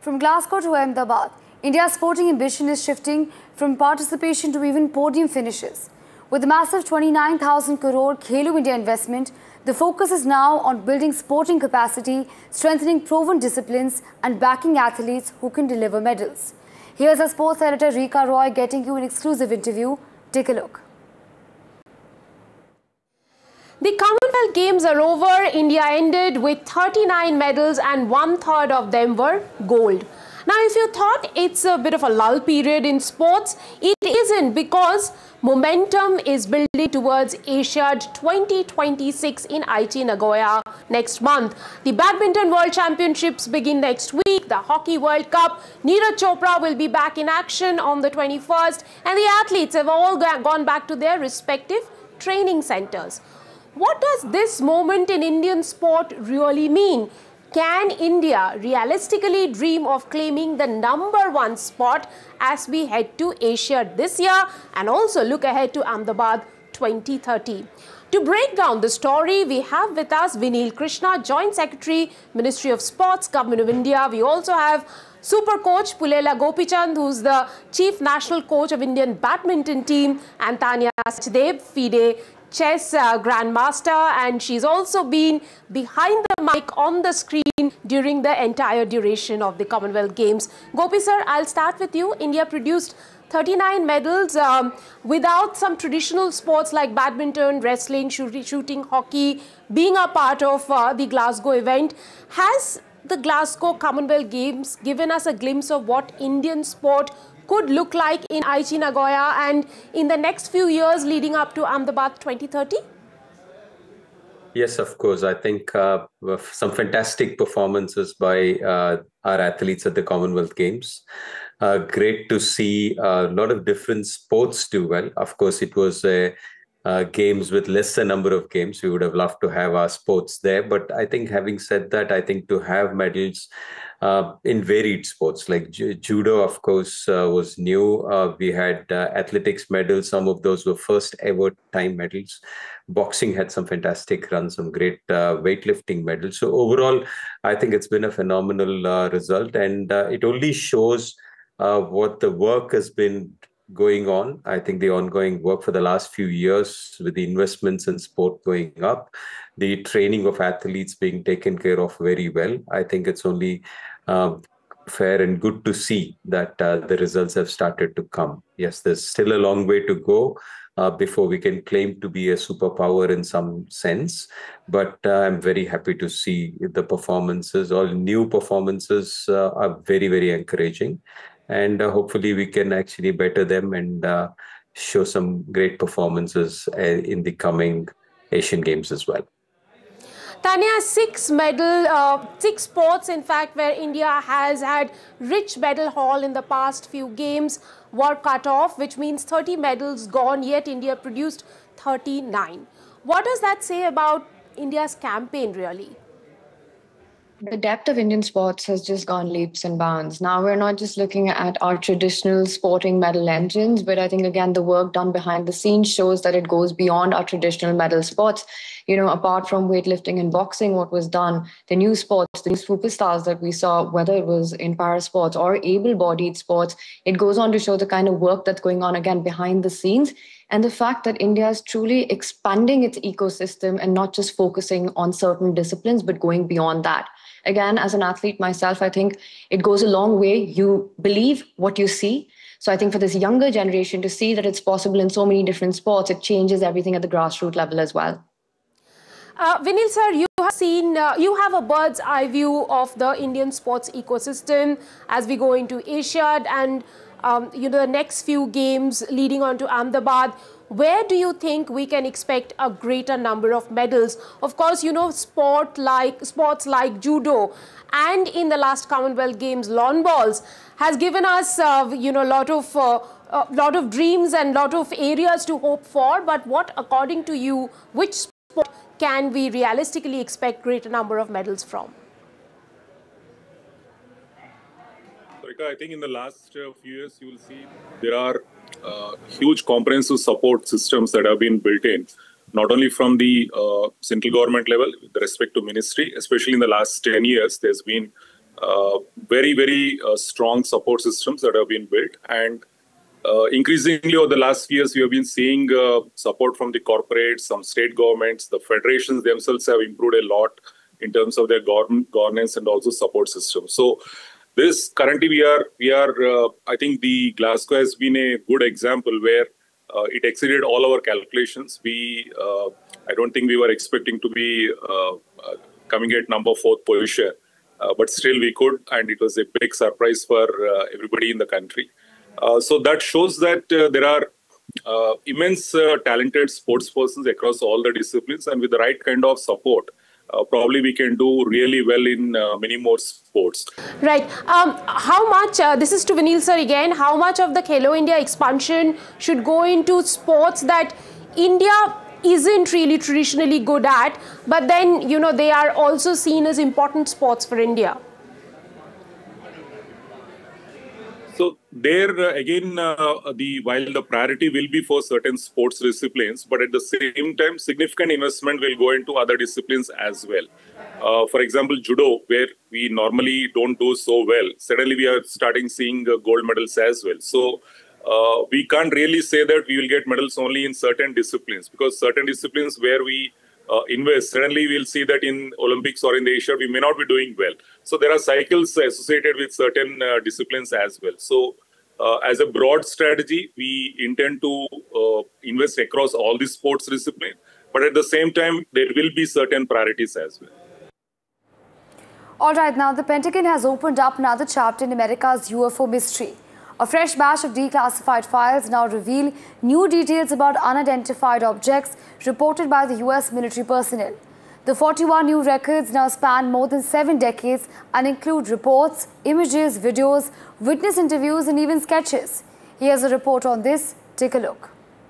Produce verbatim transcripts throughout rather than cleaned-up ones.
From Glasgow to Ahmedabad, India's sporting ambition is shifting from participation to even podium finishes. With the massive twenty-nine thousand crore Khelo India investment, the focus is now on building sporting capacity, strengthening proven disciplines and backing athletes who can deliver medals. Here's our sports editor Rika Roy getting you an exclusive interview. Take a look. The Commonwealth Games are over. India ended with thirty-nine medals and one third of them were gold. Now, if you thought it's a bit of a lull period in sports, it isn't, because momentum is building towards Asiad twenty twenty-six in Aichi, Nagoya next month. The Badminton World Championships begin next week. The Hockey World Cup, Neeraj Chopra will be back in action on the twenty-first, and the athletes have all gone back to their respective training centers. What does this moment in Indian sport really mean? Can India realistically dream of claiming the number one spot as we head to Asia this year and also look ahead to Ahmedabad twenty thirty? To break down the story, we have with us Vinil Krishna, Joint Secretary, Ministry of Sports, Government of India. We also have Super Coach Pulela Gopichand, who's the Chief National Coach of Indian Badminton Team, and Tanya Sachdev, FIDE Chess uh, Grandmaster, and she's also been behind the mic on the screen during the entire duration of the Commonwealth Games. Gopi sir, I'll start with you. India produced thirty-nine medals um, without some traditional sports like badminton, wrestling, shooting, hockey being a part of uh, the Glasgow event. Has the Glasgow Commonwealth Games given us a glimpse of what Indian sport could look like in Aichi, Nagoya and in the next few years leading up to Ahmedabad twenty thirty? Yes, of course. I think uh, some fantastic performances by uh, our athletes at the Commonwealth Games. Uh, great to see a lot of different sports do well. Of course, it was a uh, games with lesser number of games. We would have loved to have our sports there. But I think having said that, I think to have medals uh, in varied sports like ju judo, of course, uh, was new. Uh, we had uh, athletics medals. Some of those were first ever time medals. Boxing had some fantastic runs, some great uh, weightlifting medals. So overall, I think it's been a phenomenal uh, result. And uh, it only shows uh, what the work has been going on. I think the ongoing work for the last few years with the investments in sport going up, the training of athletes being taken care of very well. I think it's only uh, fair and good to see that uh, the results have started to come. Yes, there's still a long way to go uh, before we can claim to be a superpower in some sense. But uh, I'm very happy to see the performances. All new performances uh, are very, very encouraging. And uh, hopefully we can actually better them and uh, show some great performances uh, in the coming Asian Games as well. Tanya, six medal, uh, six sports, in fact, where India has had rich medal haul in the past few games were cut off, which means thirty medals gone, yet India produced thirty-nine. What does that say about India's campaign, really? The depth of Indian sports has just gone leaps and bounds. Now we're not just looking at our traditional sporting medal engines, but I think, again, the work done behind the scenes shows that it goes beyond our traditional medal sports. You know, apart from weightlifting and boxing, what was done, the new sports, the new superstars that we saw, whether it was in para sports or able-bodied sports, it goes on to show the kind of work that's going on, again, behind the scenes. And the fact that India is truly expanding its ecosystem and not just focusing on certain disciplines, but going beyond that. Again, as an athlete myself, I think it goes a long way. You believe what you see. So I think for this younger generation to see that it's possible in so many different sports, it changes everything at the grassroots level as well. Uh, Vinil sir, you have seen, uh, you have a bird's eye view of the Indian sports ecosystem as we go into Asiad and um, you know, the next few games leading on to Ahmedabad. Where do you think we can expect a greater number of medals? Of course, you know, sport like sports like judo and in the last Commonwealth Games, lawn bowls has given us, uh, you know, a lot of uh, a lot of dreams and lot of areas to hope for. But what, according to you, which sport can we realistically expect greater number of medals from? Rika, I think in the last uh, few years, you will see there are uh, huge comprehensive support systems that have been built in, not only from the uh, central government level with respect to ministry, especially in the last ten years, there's been uh, very, very uh, strong support systems that have been built. And uh, increasingly over the last few years, we have been seeing uh, support from the corporates, some state governments, the federations themselves have improved a lot in terms of their government governance and also support systems. So this currently we are, we are. Uh, I think the Glasgow has been a good example where uh, it exceeded all our calculations. We, uh, I don't think we were expecting to be uh, uh, coming at number fourth position, uh, but still we could, and it was a big surprise for uh, everybody in the country. Uh, so that shows that uh, there are uh, immense uh, talented sports persons across all the disciplines, and with the right kind of support, Uh, probably we can do really well in uh, many more sports. Right. Um, how much, uh, this is to Vinil sir again, how much of the Khelo India expansion should go into sports that India isn't really traditionally good at, but then, you know, they are also seen as important sports for India? So there uh, again, uh, the while the priority will be for certain sports disciplines, but at the same time, significant investment will go into other disciplines as well. Uh, for example, judo, where we normally don't do so well, suddenly we are starting seeing uh, gold medals as well. So uh, we can't really say that we will get medals only in certain disciplines, because certain disciplines where we Uh, invest, suddenly we'll see that in Olympics or in the Asia, we may not be doing well. So there are cycles associated with certain uh, disciplines as well. So uh, as a broad strategy, we intend to uh, invest across all the sports disciplines, but at the same time, there will be certain priorities as well. All right, now the Pentagon has opened up another chapter in America's U F O mystery. A fresh batch of declassified files now reveal new details about unidentified objects reported by the U S military personnel. The forty-one new records now span more than seven decades and include reports, images, videos, witness interviews and even sketches. Here's a report on this. Take a look.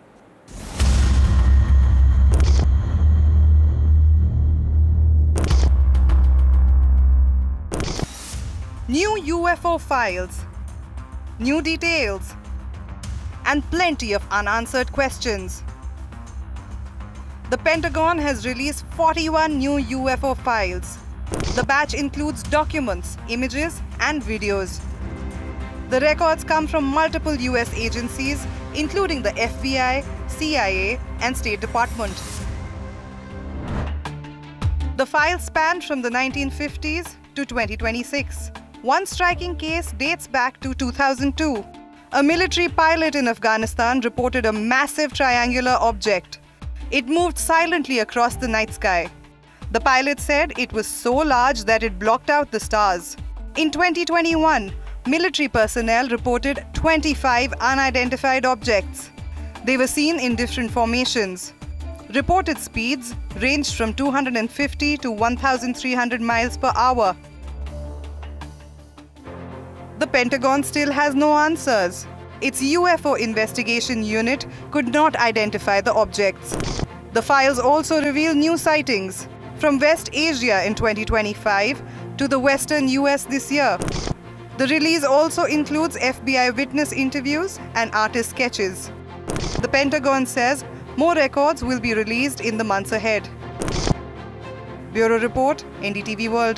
New U F O files, new details, and plenty of unanswered questions. The Pentagon has released forty-one new U F O files. The batch includes documents, images, and videos. The records come from multiple U S agencies, including the F B I, C I A, and State Department. The files span from the nineteen fifties to twenty twenty-six. One striking case dates back to two thousand two. A military pilot in Afghanistan reported a massive triangular object. It moved silently across the night sky. The pilot said it was so large that it blocked out the stars. In twenty twenty-one, military personnel reported twenty-five unidentified objects. They were seen in different formations. Reported speeds ranged from two hundred fifty to one thousand three hundred miles per hour. The Pentagon still has no answers. Its U F O investigation unit could not identify the objects. The files also reveal new sightings from West Asia in twenty twenty-five to the western U S this year. The release also includes F B I witness interviews and artist sketches. The Pentagon says more records will be released in the months ahead. Bureau Report, N D T V World.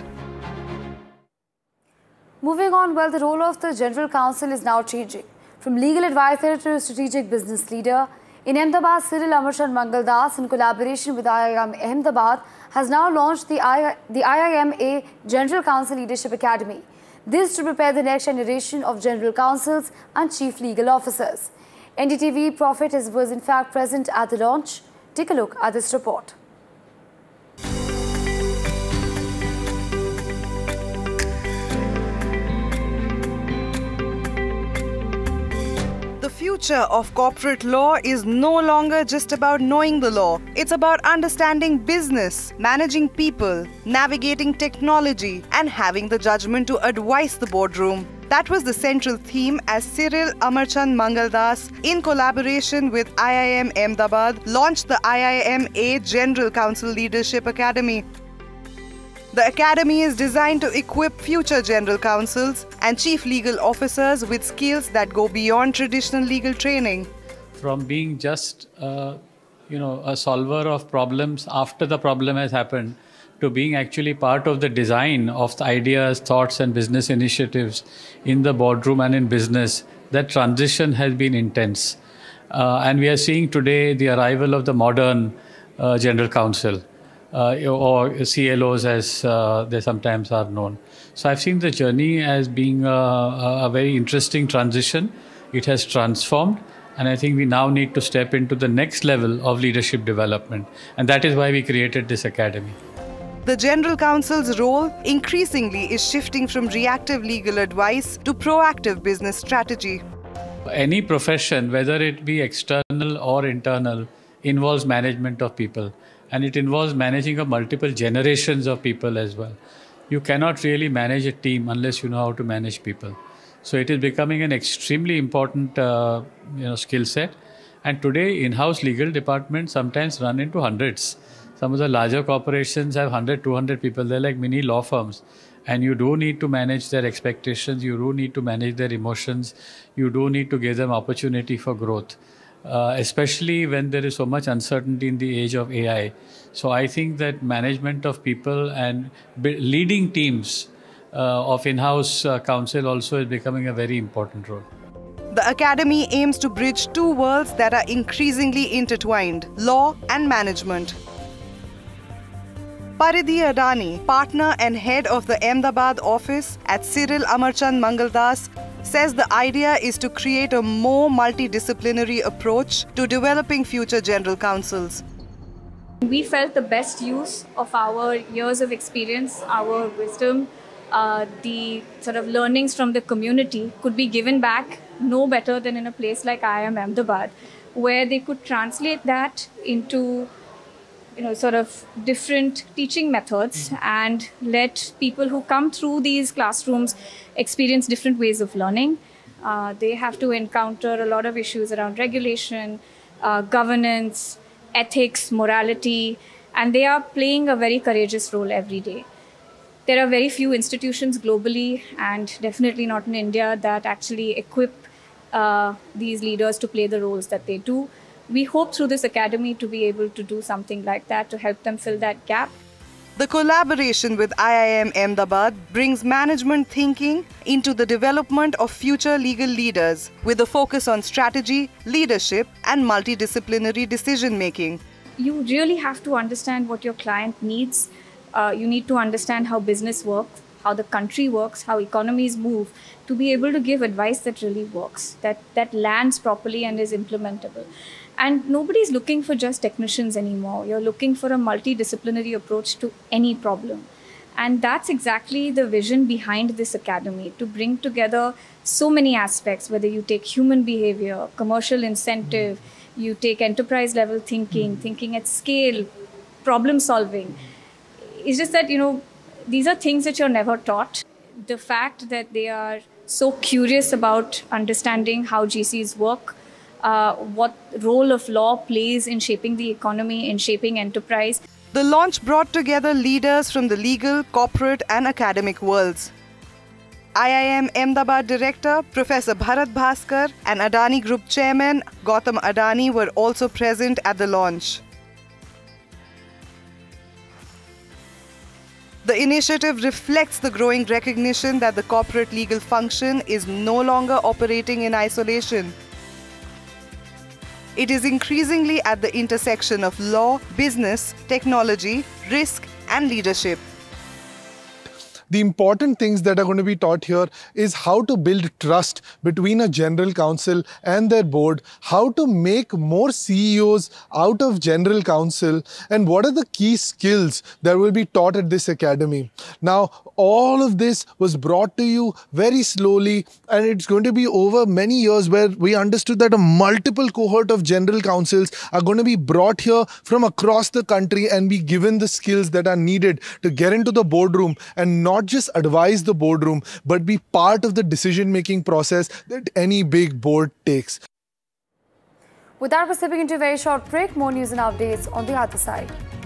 Moving on, well, the role of the General Counsel is now changing. From legal advisor to strategic business leader, in Ahmedabad, Cyril Amarchand Mangaldas, in collaboration with I I M Ahmedabad, has now launched the, I the I I M A General Counsel Leadership Academy. This to prepare the next generation of General Counsels and Chief Legal Officers. N D T V Prophet was in fact present at the launch. Take a look at this report. The future of corporate law is no longer just about knowing the law. It's about understanding business, managing people, navigating technology, and having the judgment to advise the boardroom. That was the central theme as Cyril Amarchand Mangaldas, in collaboration with I I M Ahmedabad, launched the I I M A General Counsel Leadership Academy. The academy is designed to equip future general counsels and chief legal officers with skills that go beyond traditional legal training. From being just, uh, you know, a solver of problems after the problem has happened, to being actually part of the design of the ideas, thoughts and business initiatives in the boardroom and in business, that transition has been intense. Uh, and we are seeing today the arrival of the modern uh, General Counsel, uh, or C L Os as uh, they sometimes are known. So I've seen the journey as being a, a very interesting transition. It has transformed, and I think we now need to step into the next level of leadership development. And that is why we created this academy. The General Counsel's role increasingly is shifting from reactive legal advice to proactive business strategy. Any profession, whether it be external or internal, involves management of people. And it involves managing of multiple generations of people as well. You cannot really manage a team unless you know how to manage people. So it is becoming an extremely important uh, you know, skill set. And today, in-house legal departments sometimes run into hundreds. Some of the larger corporations have one hundred, two hundred people. They're like mini law firms. And you do need to manage their expectations. You do need to manage their emotions. You do need to give them opportunity for growth, uh, especially when there is so much uncertainty in the age of A I. So I think that management of people and leading teams uh, of in-house uh, counsel also is becoming a very important role. The Academy aims to bridge two worlds that are increasingly intertwined, law and management. Paridhi Adani, partner and head of the Ahmedabad office at Cyril Amarchand Mangaldas, says the idea is to create a more multidisciplinary approach to developing future general counsels. We felt the best use of our years of experience, our wisdom, uh, the sort of learnings from the community could be given back no better than in a place like I I M Ahmedabad, where they could translate that into you know, sort of different teaching methods and let people who come through these classrooms experience different ways of learning. Uh, they have to encounter a lot of issues around regulation, uh, governance, ethics, morality, and they are playing a very courageous role every day. There are very few institutions globally, and definitely not in India, that actually equip uh, these leaders to play the roles that they do. We hope through this academy to be able to do something like that, to help them fill that gap. The collaboration with I I M Ahmedabad brings management thinking into the development of future legal leaders with a focus on strategy, leadership, and multidisciplinary decision-making. You really have to understand what your client needs. Uh, you need to understand how business works, how the country works, how economies move, to be able to give advice that really works, that, that lands properly and is implementable. And nobody's looking for just technicians anymore. You're looking for a multidisciplinary approach to any problem. And that's exactly the vision behind this academy, to bring together so many aspects, whether you take human behavior, commercial incentive, you take enterprise level thinking, thinking at scale, problem solving. It's just that, you know, these are things that you're never taught. The fact that they are so curious about understanding how G Cs work, Uh, what role of law plays in shaping the economy, in shaping enterprise. The launch brought together leaders from the legal, corporate and academic worlds. I I M Ahmedabad Director Professor Bharat Bhaskar and Adani Group Chairman Gautam Adani were also present at the launch. The initiative reflects the growing recognition that the corporate legal function is no longer operating in isolation. It is increasingly at the intersection of law, business, technology, risk, and leadership. The important things that are going to be taught here is how to build trust between a general counsel and their board, how to make more C E Os out of general counsel, and what are the key skills that will be taught at this academy. Now, all of this was brought to you very slowly, and it's going to be over many years where we understood that a multiple cohort of general counsels are going to be brought here from across the country and be given the skills that are needed to get into the boardroom and not just advise the boardroom, but be part of the decision-making process that any big board takes. With that, we're stepping into a very short break. More news and updates on the other side.